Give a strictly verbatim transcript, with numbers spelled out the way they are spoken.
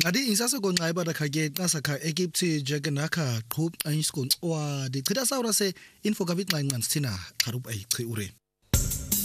adi insase go nxa ba ka ke xa sakha ekipthi jeke nakha qhub ayisko wa dichida sawura se info kabit nxa nxa sithina kharup ayichi ure